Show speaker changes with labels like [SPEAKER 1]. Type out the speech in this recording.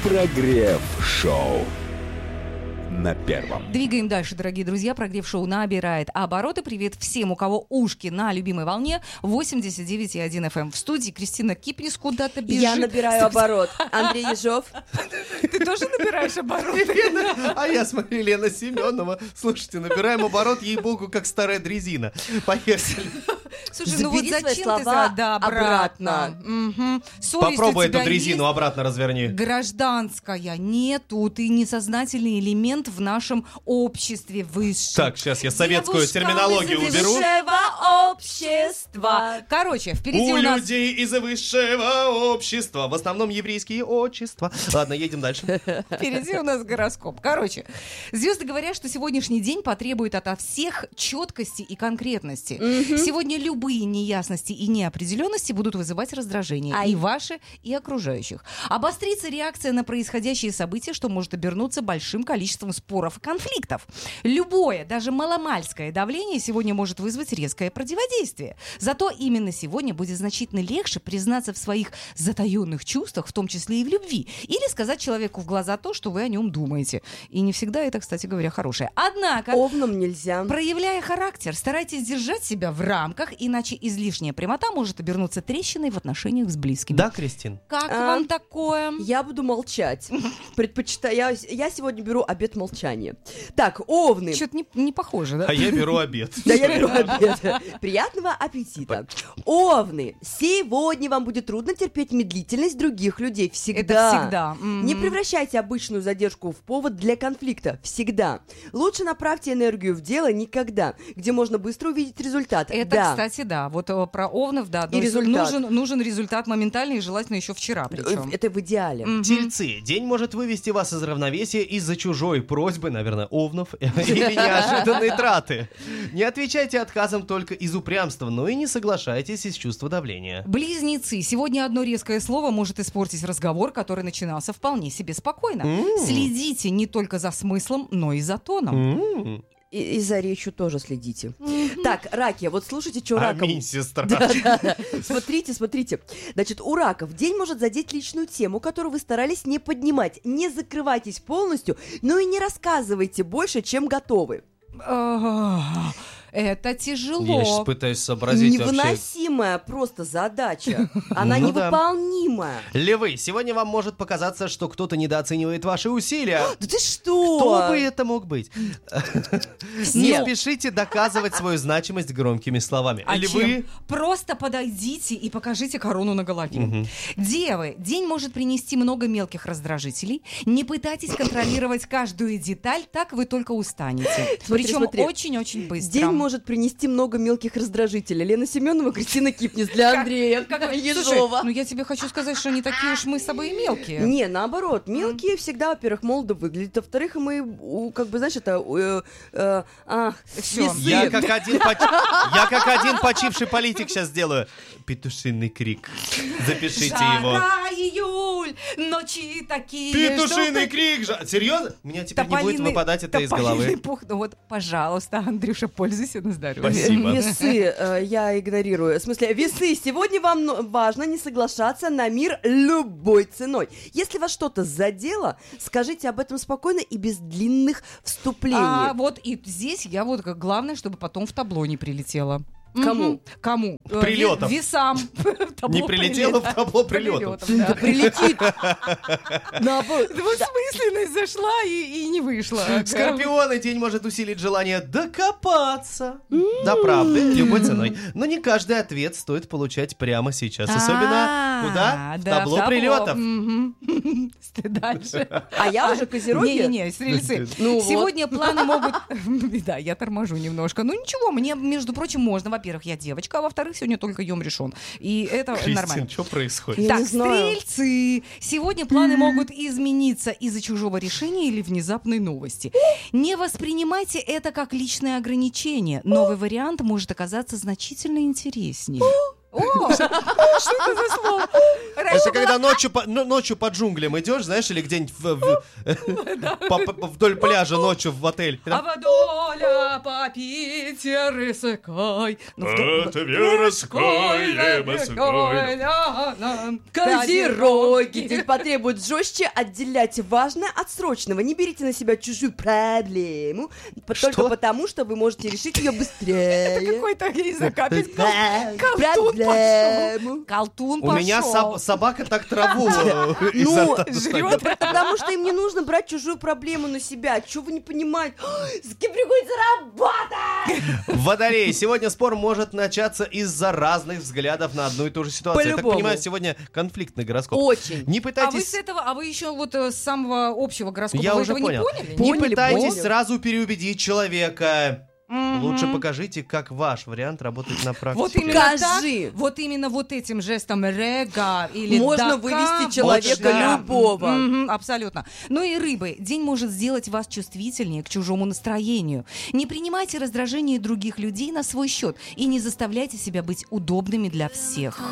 [SPEAKER 1] Прогрев-шоу на первом.
[SPEAKER 2] Двигаем дальше, дорогие друзья. Прогрев-шоу набирает обороты. Привет всем, у кого ушки на любимой волне 89,1 FM. В студии Кристина Кипнис куда-то бежит.
[SPEAKER 3] Я набираю оборот. Андрей Ежов.
[SPEAKER 2] Ты тоже набираешь обороты?
[SPEAKER 4] А я смотрю, Лена Семенова. Слушайте, набираем оборот, ей-богу, как старая дрезина. Поехали.
[SPEAKER 2] Слушай, ну вот
[SPEAKER 3] Забери свои
[SPEAKER 2] зачем ты
[SPEAKER 3] слова
[SPEAKER 2] обратно? Угу.
[SPEAKER 4] Попробуй эту дрезину обратно разверни.
[SPEAKER 2] Гражданская. Нету. Ты несознательный элемент в нашем обществе высшем.
[SPEAKER 4] Так, сейчас я советскую терминологию уберу.
[SPEAKER 3] Высшего общества.
[SPEAKER 2] Короче, впереди
[SPEAKER 4] У
[SPEAKER 2] у нас...
[SPEAKER 4] людей из высшего общества, в основном еврейские отчества. Ладно, едем дальше.
[SPEAKER 2] Впереди у нас гороскоп. Короче, звезды говорят, что сегодняшний день потребует ото всех четкости и конкретности. Сегодня любые неясности и неопределенности будут вызывать раздражение. И ваше, и окружающих. Обострится реакция на происходящие события, что может обернуться большим количеством споров и конфликтов. Любое, даже маломальское давление сегодня может вызвать резкое противодействие. Зато именно сегодня будет значительно легче признаться в своих затаенных чувствах, в том числе и в любви. Или сказать человеку в глаза то, что вы о нем думаете. И не всегда это, кстати говоря, хорошее. Однако,
[SPEAKER 3] Овнам нельзя.
[SPEAKER 2] проявляя характер, старайтесь держать себя в рамках, иначе излишняя прямота может обернуться трещиной в отношениях с близкими.
[SPEAKER 4] Да, Кристин?
[SPEAKER 2] Как вам такое?
[SPEAKER 3] Я буду молчать. Предпочитаю. Я сегодня беру обет молчания. Так, овны.
[SPEAKER 2] Что-то не похоже, да?
[SPEAKER 4] А я беру обед.
[SPEAKER 3] Да, я беру обед. Приятного аппетита. Овны. Сегодня вам будет трудно терпеть медлительность других людей. Всегда.
[SPEAKER 2] Это всегда.
[SPEAKER 3] Не превращайте обычную задержку в повод для конфликта. Всегда. Лучше направьте энергию в дело никогда, где можно быстро увидеть результат.
[SPEAKER 2] Это,
[SPEAKER 3] да.
[SPEAKER 2] кстати, да. Вот про овнов, да.
[SPEAKER 3] И результат.
[SPEAKER 2] Нужен результат моментальный и желательно еще вчера причем.
[SPEAKER 3] Это в идеале.
[SPEAKER 4] Тельцы. День может вывести вас из равновесия из-за чужой просьбы, наверное, овнов, или неожиданной траты. Не отвечайте отказом только из упрямства, но и не соглашайтесь из чувства давления.
[SPEAKER 2] Близнецы. Сегодня одно резкое слово может испортить разговор, который начинался вполне себе спокойно. Следите не только за смыслом, но и за тоном.
[SPEAKER 3] И за речью тоже следите. Так, раки, вот слушайте, что раком...
[SPEAKER 4] Аминь, сестра.
[SPEAKER 3] Да. Смотрите. Значит, у раков день может задеть личную тему, которую вы старались не поднимать. Не закрывайтесь полностью, но и не рассказывайте больше, чем готовы.
[SPEAKER 2] Это тяжело.
[SPEAKER 4] Я сейчас пытаюсь сообразить вообще.
[SPEAKER 3] Невыносимая просто задача. Она
[SPEAKER 4] Ну да.
[SPEAKER 3] невыполнимая.
[SPEAKER 4] Львы, сегодня вам может показаться, что кто-то недооценивает ваши усилия.
[SPEAKER 3] Да ты что?
[SPEAKER 4] Кто бы это мог быть? Не спешите доказывать свою значимость громкими словами.
[SPEAKER 2] А
[SPEAKER 4] Львы...
[SPEAKER 2] чем? Просто подойдите и покажите корону на голове. Девы, день может принести много мелких раздражителей. Не пытайтесь контролировать каждую деталь, так вы только устанете. Причем
[SPEAKER 3] смотри.
[SPEAKER 2] очень-очень быстро.
[SPEAKER 3] День может принести много мелких раздражителей. Лена Семенова, Кристина Кипнис для Андрея Ежова.
[SPEAKER 2] Слушай, ну я тебе хочу сказать, что не такие уж мы с тобой и мелкие.
[SPEAKER 3] Не, наоборот, мелкие всегда, во-первых, молодо выглядят, а во-вторых, мы, как бы, знаешь, это...
[SPEAKER 2] Всё.
[SPEAKER 3] весы.
[SPEAKER 4] Я как один почивший политик сейчас сделаю. Петушиный крик. Запишите его.
[SPEAKER 2] Жара, июль, ночи такие.
[SPEAKER 4] Петушиный крик! Серьезно? У меня теперь не будет выпадать это из головы.
[SPEAKER 2] Пух. Ну вот, пожалуйста, Андрюша, пользуйся на здоровье.
[SPEAKER 4] Спасибо.
[SPEAKER 3] Весы, я игнорирую. В смысле, весы, сегодня вам важно не соглашаться на мир любой ценой. Если вас что-то задело, скажите об этом спокойно и без длинных вступлений.
[SPEAKER 2] А вот и здесь я вот как главное, чтобы потом в табло не прилетело.
[SPEAKER 3] Кому?
[SPEAKER 2] Кому?
[SPEAKER 4] Прилетов.
[SPEAKER 2] Весам.
[SPEAKER 4] Не прилетело в табло прилетов.
[SPEAKER 3] Да прилетит.
[SPEAKER 2] Двусмысленность зашла и не вышла.
[SPEAKER 4] Скорпионы, день может усилить желание докопаться до правды любой ценой. Но не каждый ответ стоит получать прямо сейчас. Особенно куда? В табло прилетов.
[SPEAKER 2] Дальше.
[SPEAKER 3] А я уже козероги?
[SPEAKER 2] Не-не-не, стрельцы.
[SPEAKER 3] Ну вот.
[SPEAKER 2] Сегодня планы могут... Да, я торможу немножко. Ну ничего, мне, между прочим, можно. Во-первых, я девочка, а во-вторых, сегодня только ем решен. И это нормально.
[SPEAKER 4] Кристин, что происходит?
[SPEAKER 3] Я
[SPEAKER 2] Так,
[SPEAKER 3] не знаю.
[SPEAKER 2] стрельцы. Сегодня планы могут измениться из-за чужого решения или внезапной новости. Не воспринимайте это как личное ограничение. Новый вариант может оказаться значительно интереснее. О, что это за слово?
[SPEAKER 4] Это когда ночью по джунглям идешь, знаешь, или где-нибудь вдоль пляжа ночью в отель.
[SPEAKER 2] А водоля по Питеру сыкай.
[SPEAKER 3] Козероги теперь потребуют жестче отделять важное от срочного. Не берите на себя чужую проблему только потому, что вы можете решить ее быстрее.
[SPEAKER 2] Какой-то, я не знаю, капец.
[SPEAKER 3] Проблему.
[SPEAKER 2] Колтун пошел.
[SPEAKER 4] У меня собака так траву
[SPEAKER 3] Ну, жрет, потому что им не нужно брать чужую проблему на себя. Чего вы не понимаете? С кем приходится работать?
[SPEAKER 4] Водолей. Сегодня спор может начаться из-за разных взглядов на одну и ту же ситуацию. Я так
[SPEAKER 3] По-любому.
[SPEAKER 4] понимаю, сегодня конфликтный гороскоп.
[SPEAKER 3] Очень.
[SPEAKER 4] Не
[SPEAKER 2] А вы
[SPEAKER 4] пытайтесь...
[SPEAKER 2] с этого, а вы еще вот с самого общего гороскопа,
[SPEAKER 4] Я
[SPEAKER 2] вы
[SPEAKER 4] уже
[SPEAKER 2] этого
[SPEAKER 4] понял.
[SPEAKER 2] не поняли?
[SPEAKER 4] Не
[SPEAKER 3] Поняли,
[SPEAKER 4] пытайтесь
[SPEAKER 3] поняли.
[SPEAKER 4] сразу переубедить человека.
[SPEAKER 2] Мгм.
[SPEAKER 4] Лучше покажите, как ваш вариант работает на практике.
[SPEAKER 2] Вот именно
[SPEAKER 3] Скажи.
[SPEAKER 2] так, вот именно вот этим жестом рега или
[SPEAKER 3] Можно
[SPEAKER 2] дака,
[SPEAKER 3] вывести человека
[SPEAKER 2] вот, да.
[SPEAKER 3] любого.
[SPEAKER 2] Мгм, абсолютно. Ну и рыбы. День может сделать вас чувствительнее к чужому настроению. Не принимайте раздражение других людей на свой счет и не заставляйте себя быть удобными для всех.